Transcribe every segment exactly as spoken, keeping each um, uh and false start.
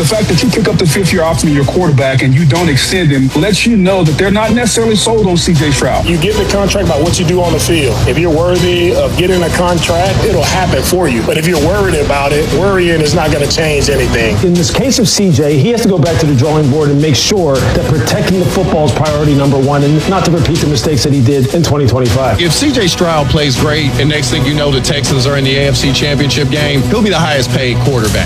The fact that you pick up the fifth-year option of your quarterback and you don't extend him lets you know that they're not necessarily sold on C J Stroud. You get the contract by what you do on the field. If you're worthy of getting a contract, it'll happen for you. But if you're worried about it, worrying is not going to change anything. In this case of C J, he has to go back to the drawing board and make sure that protecting the football is priority number one and not to repeat the mistakes that he did in twenty twenty-five. If C J Stroud plays great and next thing you know the Texans are in the A F C Championship game, he'll be the highest paid quarterback.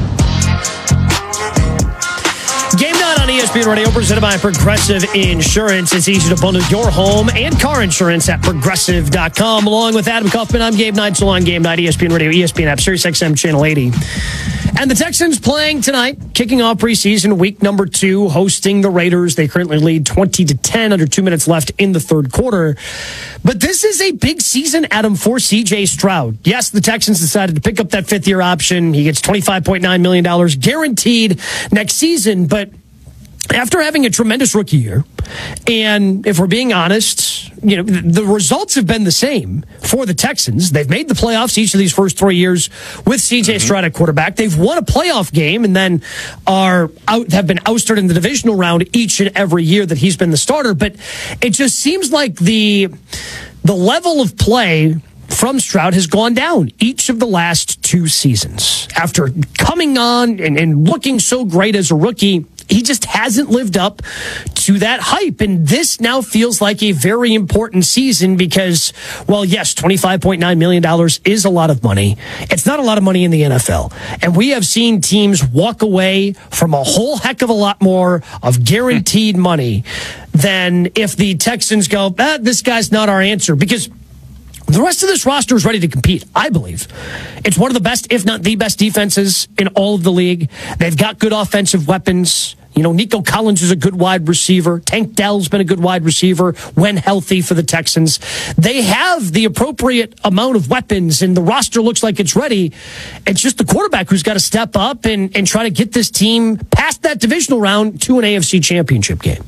Game night on E S P N Radio, presented by Progressive Insurance. It's easy to bundle your home and car insurance at progressive dot com. Along with Adam Kaufman, I'm Gabe Knight. So on Game Night, E S P N Radio, E S P N app, Sirius X M Channel eighty. And the Texans playing tonight, kicking off preseason week number two, hosting the Raiders. They currently lead twenty to ten, under two minutes left in the third quarter. But this is a big season, Adam, for C J Stroud. Yes, the Texans decided to pick up that fifth-year option. He gets twenty-five point nine million dollars guaranteed next season, but after having a tremendous rookie year, and if we're being honest, you know, the results have been the same for the Texans. They've made the playoffs each of these first three years with C J mm-hmm. Stroud at quarterback. They've won a playoff game and then are out, have been ousted in the divisional round each and every year that he's been the starter. But it just seems like the the level of play from Stroud has gone down each of the last two seasons. After coming on and, and looking so great as a rookie, he just hasn't lived up to that hype. And this now feels like a very important season because, well, yes, twenty-five point nine million dollars is a lot of money. It's not a lot of money in the N F L. And we have seen teams walk away from a whole heck of a lot more of guaranteed money than if the Texans go, ah, this guy's not our answer. Because the rest of this roster is ready to compete, I believe. It's one of the best, if not the best, defenses in all of the league. They've got good offensive weapons. You know, Nico Collins is a good wide receiver. Tank Dell's been a good wide receiver when healthy for the Texans. They have the appropriate amount of weapons, and the roster looks like it's ready. It's just the quarterback who's got to step up and, and try to get this team past that divisional round to an A F C championship game.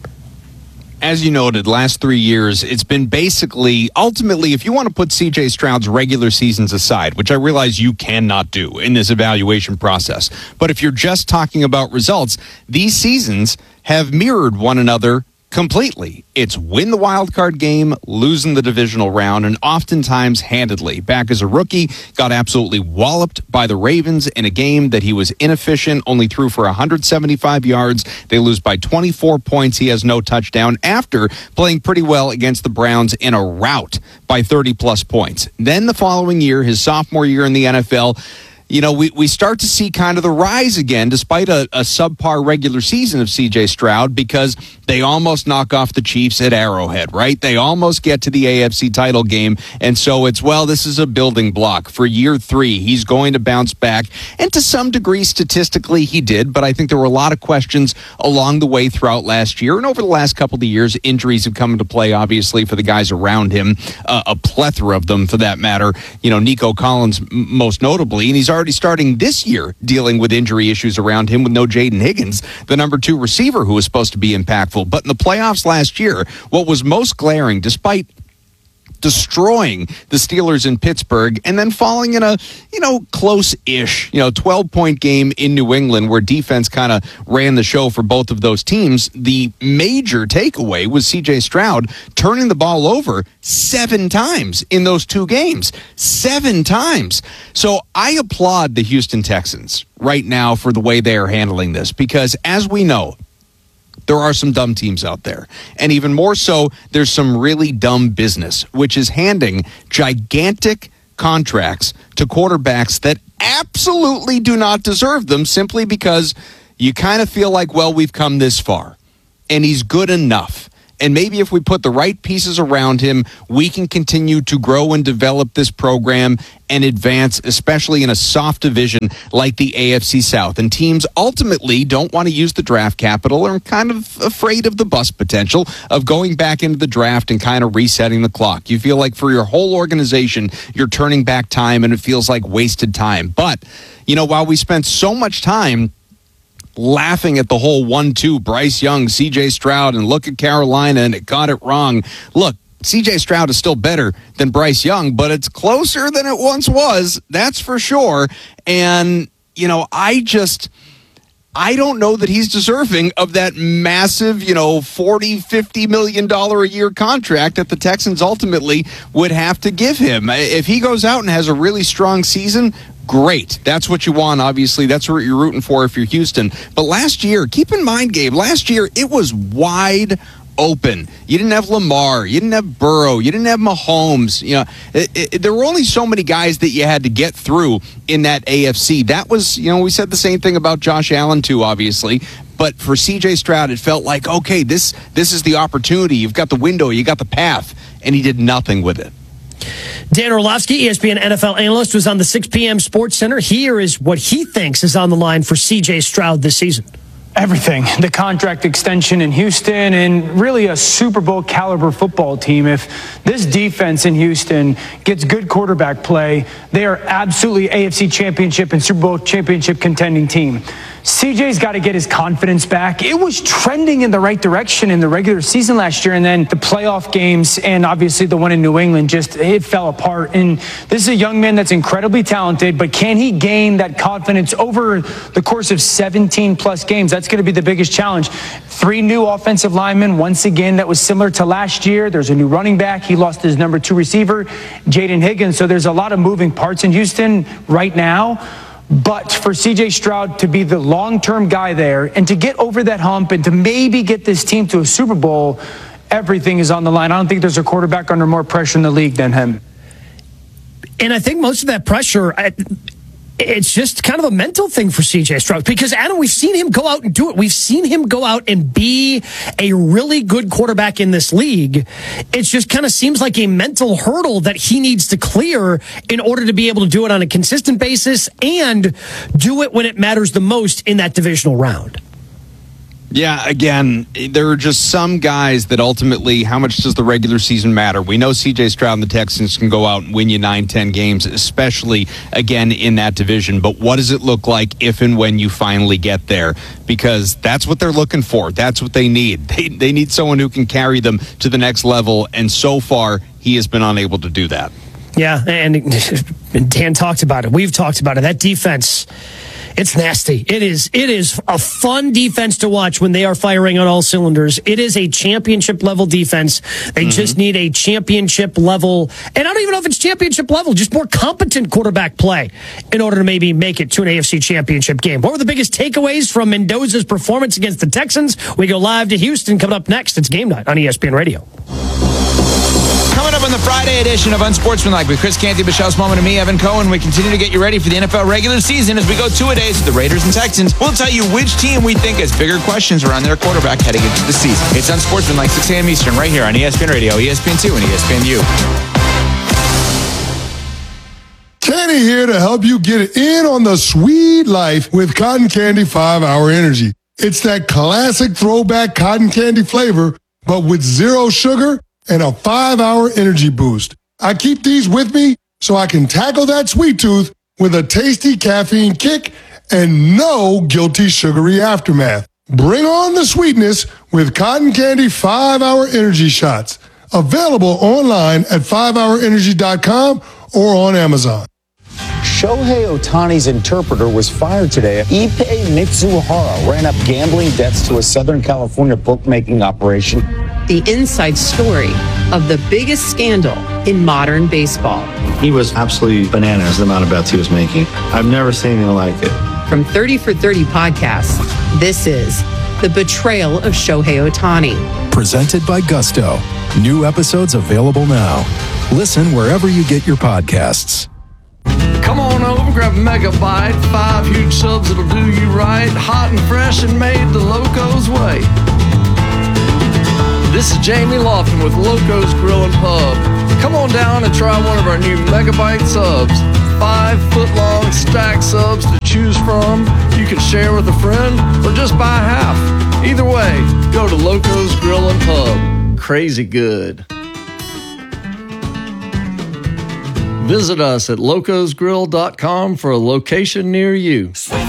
As you noted, last three years, it's been basically, ultimately, if you want to put C J Stroud's regular seasons aside, which I realize you cannot do in this evaluation process, but if you're just talking about results, these seasons have mirrored one another completely. It's win the wild card game, lose in the divisional round, and oftentimes handedly. Back as a rookie, got absolutely walloped by the Ravens in a game that he was inefficient, only threw for one hundred seventy-five yards. They lose by twenty-four points. He has no touchdown after playing pretty well against the Browns in a rout by thirty plus points. Then the following year, his sophomore year in the N F L, you know, we, we start to see kind of the rise again, despite a, a subpar regular season of C J Stroud, because they almost knock off the Chiefs at Arrowhead, right? They almost get to the A F C title game. And so it's, well, this is a building block for year three. He's going to bounce back. And to some degree, statistically, he did. But I think there were a lot of questions along the way throughout last year. And over the last couple of years, injuries have come into play, obviously, for the guys around him, uh, a plethora of them for that matter. You know, Nico Collins, m- most notably. And he's already starting this year dealing with injury issues around him with no Jaden Higgins, the number two receiver who was supposed to be impactful. But in the playoffs last year, what was most glaring, despite destroying the Steelers in Pittsburgh and then falling in a, you know, close-ish, you know, twelve-point game in New England where defense kind of ran the show for both of those teams, the major takeaway was C J Stroud turning the ball over seven times in those two games. Seven times. So I applaud the Houston Texans right now for the way they are handling this because, as we know, there are some dumb teams out there. And even more so, there's some really dumb business, which is handing gigantic contracts to quarterbacks that absolutely do not deserve them simply because you kind of feel like, well, we've come this far and he's good enough. And maybe if we put the right pieces around him, we can continue to grow and develop this program and advance, especially in a soft division like the A F C South. And teams ultimately don't want to use the draft capital or are kind of afraid of the bust potential of going back into the draft and kind of resetting the clock. You feel like for your whole organization, you're turning back time and it feels like wasted time. But, you know, while we spent so much time laughing at the whole one two, Bryce Young, C J Stroud, and look at Carolina, and it got it wrong. Look, C J Stroud is still better than Bryce Young, but it's closer than it once was, that's for sure. And, you know, I just... I don't know that he's deserving of that massive, you know, forty, fifty million dollars a year contract that the Texans ultimately would have to give him. If he goes out and has a really strong season, great. That's what you want, obviously. That's what you're rooting for if you're Houston. But last year, keep in mind, Gabe, last year it was wide open. You didn't have Lamar. You didn't have Burrow. You didn't have Mahomes. You know, it, it, there were only so many guys that you had to get through in that A F C. That was, you know, we said the same thing about Josh Allen too, obviously. But for C J Stroud, it felt like, okay, this this is the opportunity. You've got the window. You got the path. And he did nothing with it. Dan Orlovsky, E S P N N F L analyst, was on the six p.m. Sports Center. Here is what he thinks is on the line for C J Stroud this season. Everything. The contract extension in Houston and really a Super Bowl caliber football team. If this defense in Houston gets good quarterback play, they are absolutely A F C Championship and Super Bowl championship contending team. C J's got to get his confidence back. It was trending in the right direction in the regular season last year, and then the playoff games and obviously the one in New England, just it fell apart. And this is a young man that's incredibly talented, but can he gain that confidence over the course of seventeen plus games? That's going to be the biggest challenge. Three new offensive linemen, once again, that was similar to last year. There's a new running back. He lost his number two receiver, Jaden Higgins. So there's a lot of moving parts in Houston right now. But for C J Stroud to be the long-term guy there and to get over that hump and to maybe get this team to a Super Bowl, everything is on the line. I don't think there's a quarterback under more pressure in the league than him. And I think most of that pressure, it's just kind of a mental thing for C J Stroud. Because, Adam, we've seen him go out and do it. We've seen him go out and be a really good quarterback in this league. It just kind of seems like a mental hurdle that he needs to clear in order to be able to do it on a consistent basis and do it when it matters the most in that divisional round. Yeah, again, there are just some guys that ultimately, how much does the regular season matter? We know C J Stroud and the Texans can go out and win you nine, ten games, especially, again, in that division. But what does it look like if and when you finally get there? Because that's what they're looking for. That's what they need. They, they need someone who can carry them to the next level, and so far, he has been unable to do that. Yeah, and Dan talked about it. We've talked about it. That defense, it's nasty. It is It is a fun defense to watch when they are firing on all cylinders. It is a championship-level defense. They mm-hmm. just need a championship-level, and I don't even know if it's championship-level, just more competent quarterback play in order to maybe make it to an A F C championship game. What were the biggest takeaways from Mendoza's performance against the Texans? We go live to Houston. Coming up next, it's Game Night on E S P N Radio. Coming up on the Friday edition of Unsportsmanlike with Chris Canty, Michelle Smallman, and me, Evan Cohen. We continue to get you ready for the N F L regular season as we go two-a-days with the Raiders and Texans. We'll tell you which team we think has bigger questions around their quarterback heading into the season. It's Unsportsmanlike, six a.m. Eastern, right here on E S P N Radio, E S P N two, and E S P N U. Kenny here to help you get in on the sweet life with Cotton Candy five hour Energy. It's that classic throwback cotton candy flavor, but with zero sugar and a five hour energy boost. I keep these with me so I can tackle that sweet tooth with a tasty caffeine kick and no guilty sugary aftermath. Bring on the sweetness with Cotton Candy five hour Energy Shots. Available online at five hour energy dot com or on Amazon. Shohei Ohtani's interpreter was fired today. Ippei Mitsuhara ran up gambling debts to a Southern California bookmaking operation. The inside story of the biggest scandal in modern baseball. He was absolutely bananas, the amount of bets he was making. I've never seen anything like it. From thirty for thirty podcasts, this is The Betrayal of Shohei Ohtani. Presented by Gusto. New episodes available now. Listen wherever you get your podcasts. Come on over, grab a megabyte. Five huge subs that'll do you right. Hot and fresh and made the Loco's way. This is Jamie Lofton with Loco's Grill and Pub. Come on down and try one of our new megabyte subs. Five foot long stack subs to choose from. You can share with a friend or just buy half. Either way, go to Loco's Grill and Pub. Crazy good. Visit us at locos grill dot com for a location near you.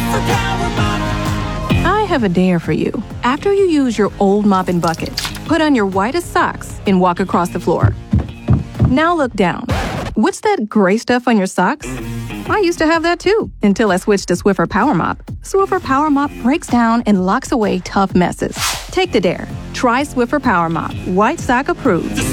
I have a dare for you. After you use your old mop and bucket, put on your whitest socks and walk across the floor. Now look down. What's that gray stuff on your socks? I used to have that too, until I switched to Swiffer Power Mop. Swiffer Power Mop breaks down and locks away tough messes. Take the dare. Try Swiffer Power Mop. White sock approved.